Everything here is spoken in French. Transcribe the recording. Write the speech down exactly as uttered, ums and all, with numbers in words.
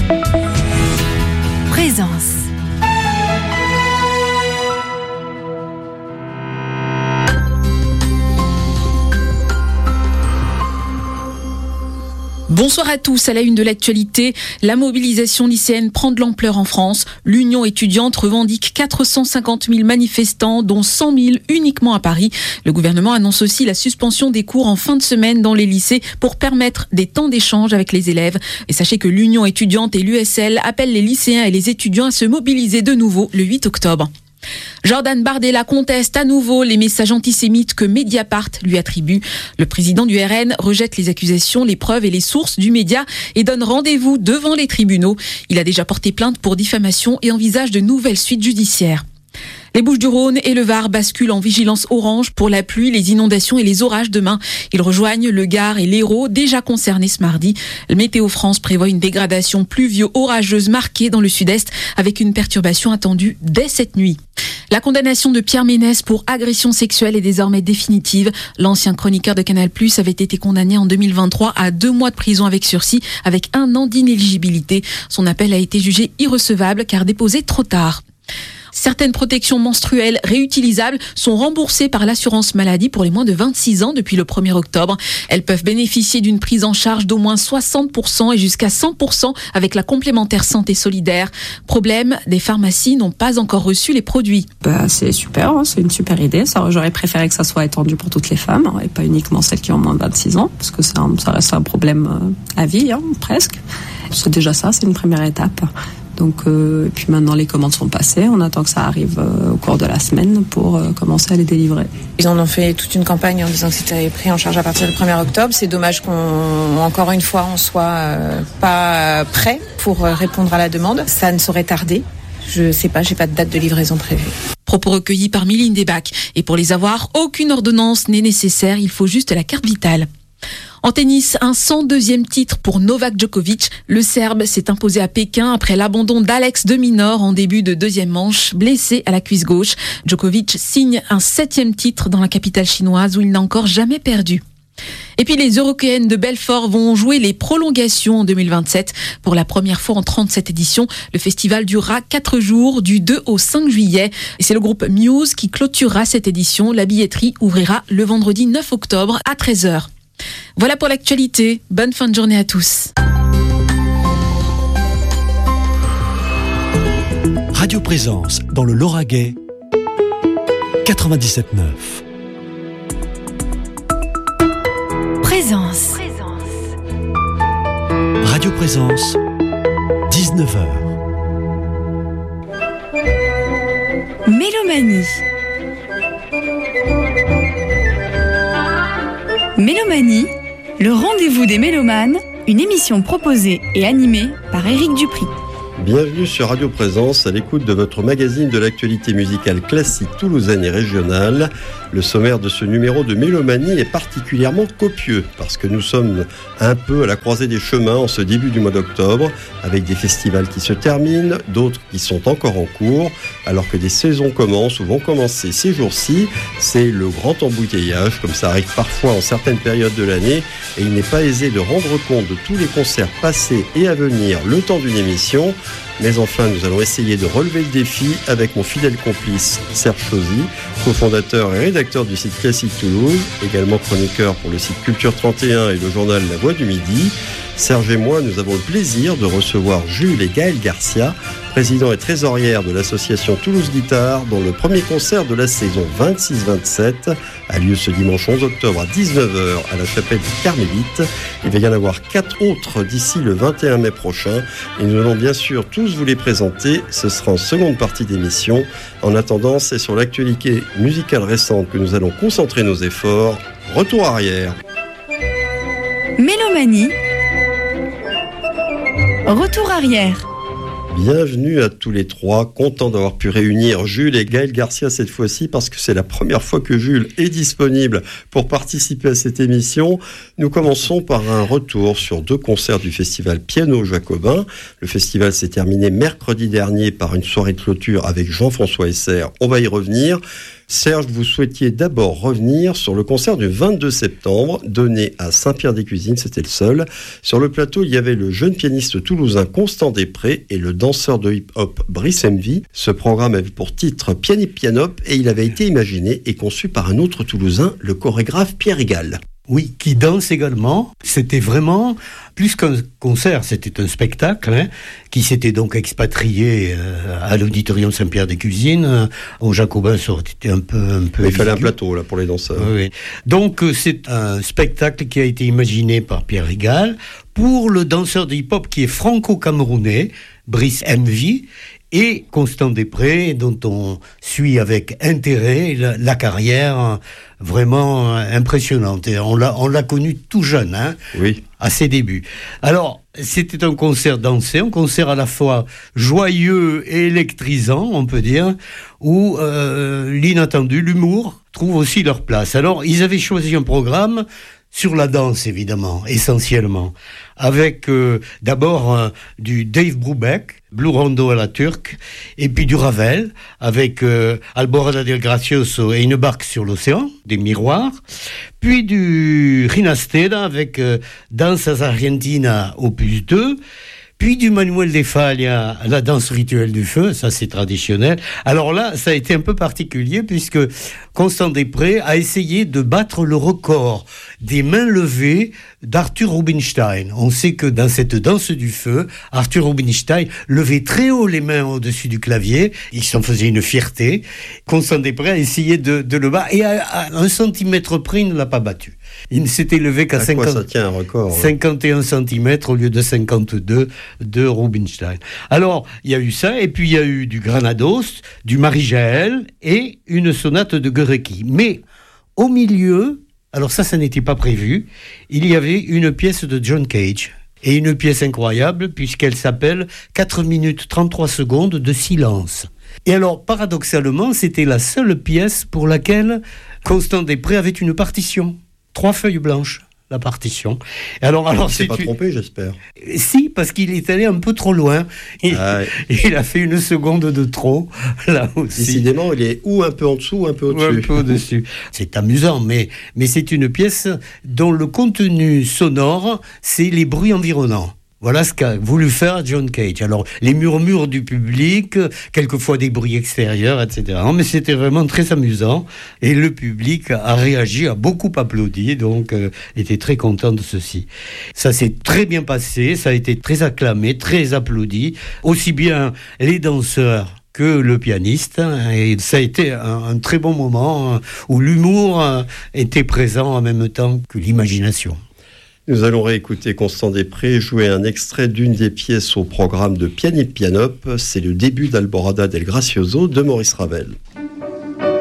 Présence. Bonsoir à tous. À la une de l'actualité, la mobilisation lycéenne prend de l'ampleur en France. L'Union étudiante revendique quatre cent cinquante mille manifestants, dont cent mille uniquement à Paris. Le gouvernement annonce aussi la suspension des cours en fin de semaine dans les lycées pour permettre des temps d'échange avec les élèves. Et sachez que l'Union étudiante et l'U S L appellent les lycéens et les étudiants à se mobiliser de nouveau le huit octobre. Jordan Bardella conteste à nouveau les messages antisémites que Mediapart lui attribue. Le président du R N rejette les accusations, les preuves et les sources du média et donne rendez-vous devant les tribunaux. Il a déjà porté plainte pour diffamation et envisage de nouvelles suites judiciaires. Les Bouches-du-Rhône et le Var basculent en vigilance orange pour la pluie, les inondations et les orages demain. Ils rejoignent le Gard et l'Hérault, déjà concernés ce mardi. Le Météo France prévoit une dégradation pluvio-orageuse marquée dans le sud-est, avec une perturbation attendue dès cette nuit. La condamnation de Pierre Ménès pour agression sexuelle est désormais définitive. L'ancien chroniqueur de Canal plus, avait été condamné en deux mille vingt-trois à deux mois de prison avec sursis, avec un an d'inéligibilité. Son appel a été jugé irrecevable car déposé trop tard. Certaines protections menstruelles réutilisables sont remboursées par l'assurance maladie pour les moins de vingt-six ans depuis le premier octobre. Elles peuvent bénéficier d'une prise en charge d'au moins soixante pour cent et jusqu'à cent pour cent avec la complémentaire santé solidaire. Problème, des pharmacies n'ont pas encore reçu les produits. Bah, c'est super, hein, c'est une super idée. Ça, j'aurais préféré que ça soit étendu pour toutes les femmes hein, et pas uniquement celles qui ont moins de vingt-six ans, parce que c'est un, ça reste un problème euh, à vie, hein, presque. C'est déjà ça, c'est une première étape. Donc, euh, et puis maintenant les commandes sont passées, on attend que ça arrive euh, au cours de la semaine pour euh, commencer à les délivrer. Ils en ont fait toute une campagne en disant que c'était pris en charge à partir du premier octobre. C'est dommage qu'on, encore une fois, on soit euh, pas prêt pour euh, répondre à la demande. Ça ne saurait tarder. Je sais pas, j'ai pas de date de livraison prévue. Propos recueillis par Mylène Debac. Et pour les avoir, aucune ordonnance n'est nécessaire, il faut juste la carte vitale. En tennis, un cent deuxième titre pour Novak Djokovic. Le Serbe s'est imposé à Pékin après l'abandon d'Alex de Minaur en début de deuxième manche, blessé à la cuisse gauche. Djokovic signe un septième titre dans la capitale chinoise où il n'a encore jamais perdu. Et puis les Européennes de Belfort vont jouer les prolongations en deux mille vingt-sept. Pour la première fois en trente-sept éditions, le festival durera quatre jours du deux au cinq juillet. Et c'est le groupe Muse qui clôturera cette édition. La billetterie ouvrira le vendredi neuf octobre à treize heures. Voilà pour l'actualité. Bonne fin de journée à tous. Radio Présence dans le Lauragais quatre-vingt-dix-sept neuf. Présence. Radio Présence, dix-neuf heures. Mélomanie. Mélomanie, le rendez-vous des mélomanes, une émission proposée et animée par Éric Dupri. Bienvenue sur Radio Présence, à l'écoute de votre magazine de l'actualité musicale classique toulousaine et régionale. Le sommaire de ce numéro de Mélomanie est particulièrement copieux parce que nous sommes un peu à la croisée des chemins en ce début du mois d'octobre, avec des festivals qui se terminent, d'autres qui sont encore en cours, alors que des saisons commencent ou vont commencer ces jours-ci. C'est le grand embouteillage, comme ça arrive parfois en certaines périodes de l'année, et il n'est pas aisé de rendre compte de tous les concerts passés et à venir le temps d'une émission. Mais enfin, nous allons essayer de relever le défi avec mon fidèle complice Serge Chauzy, cofondateur et rédacteur du site Classique Toulouse, également chroniqueur pour le site Culture trente et un et le journal La Voix du Midi. Serge et moi, nous avons le plaisir de recevoir Jules et Gaël Garcia, président et trésorière de l'association Toulouse Guitare, dont le premier concert de la saison vingt-six vingt-sept a lieu ce dimanche onze octobre à dix-neuf heures à la chapelle des Carmélites. Il va y en avoir quatre autres d'ici le vingt et un mai prochain et nous allons bien sûr tous vous les présenter. Ce sera en seconde partie d'émission. En attendant, c'est sur l'actualité musicale récente que nous allons concentrer nos efforts. Retour arrière. Mélomanie. Retour arrière. Bienvenue à tous les trois, content d'avoir pu réunir Jules et Gaël Garcia cette fois-ci parce que c'est la première fois que Jules est disponible pour participer à cette émission. Nous commençons par un retour sur deux concerts du festival Piano Jacobin. Le festival s'est terminé mercredi dernier par une soirée de clôture avec Jean-François Esser, on va y revenir. Serge, vous souhaitiez d'abord revenir sur le concert du vingt-deux septembre, donné à Saint-Pierre-des-Cuisines, c'était le seul. Sur le plateau, il y avait le jeune pianiste toulousain Constant Després et le danseur de hip-hop Brice M V. Ce programme avait pour titre Piani Pianop et il avait été imaginé et conçu par un autre toulousain, le chorégraphe Pierre Rigal. Oui, qui danse également. C'était vraiment plus qu'un concert, c'était un spectacle hein, qui s'était donc expatrié euh, à l'auditorium Saint-Pierre-des-Cuisines. Euh, au Jacobin, ça aurait été un peu... Un peu Mais il fallait un plateau là, pour les danseurs. Oui. Donc euh, c'est un spectacle qui a été imaginé par Pierre Rigal pour le danseur de hip-hop qui est franco-camerounais, Brice M V, et Constant Després, dont on suit avec intérêt la, la carrière vraiment impressionnante. Et on l'a, on l'a connu tout jeune, hein, oui. à ses débuts. Alors, c'était un concert dansé, un concert à la fois joyeux et électrisant, on peut dire, où euh, l'inattendu, l'humour, trouve aussi leur place. Alors, ils avaient choisi un programme sur la danse, évidemment, essentiellement, avec euh, d'abord euh, du Dave Brubeck, Blue Rondo à la turque, et puis du Ravel, avec euh, Alborada del Gracioso et Une barque sur l'océan, des miroirs, puis du Rinastera avec euh, Danzas Argentina opus deux, puis du Manuel de Falla, la danse rituelle du feu, ça c'est traditionnel. Alors là, ça a été un peu particulier puisque Constant Després a essayé de battre le record des mains levées d'Arthur Rubinstein. On sait que dans cette danse du feu, Arthur Rubinstein levait très haut les mains au-dessus du clavier, il s'en faisait une fierté. Constant Després a essayé de, de le battre et à, à un centimètre près, il ne l'a pas battu. Il ne s'était levé qu'à cinquante, ça tient un record, ouais. cinquante et un centimètres au lieu de cinquante-deux de Rubinstein. Alors, il y a eu ça, et puis il y a eu du Granados, du Marie-Jaël et une sonate de Gurecki. Mais au milieu, alors ça, ça n'était pas prévu, il y avait une pièce de John Cage. Et une pièce incroyable, puisqu'elle s'appelle quatre minutes trente-trois secondes de silence. Et alors, paradoxalement, c'était la seule pièce pour laquelle Constant Després avait une partition. Trois feuilles blanches, la partition. Et alors, alors, c'est c'est pas une... trompé, j'espère. Si, parce qu'il est allé un peu trop loin. Il, ah, il a fait une seconde de trop, là aussi. Décidément, il est ou un peu en dessous ou un peu au-dessus. Ou un peu au-dessus. C'est amusant, mais, mais c'est une pièce dont le contenu sonore, c'est les bruits environnants. Voilà ce qu'a voulu faire John Cage. Alors, les murmures du public, quelquefois des bruits extérieurs, et cetera. Mais c'était vraiment très amusant. Et le public a réagi, a beaucoup applaudi, donc euh, était très content de ceci. Ça s'est très bien passé, ça a été très acclamé, très applaudi. Aussi bien les danseurs que le pianiste, et ça a été un, un très bon moment où l'humour était présent en même temps que l'imagination. Nous allons réécouter Constant Després jouer un extrait d'une des pièces au programme de Piani Pianop. C'est le début d'Alborada del Gracioso de Maurice Ravel.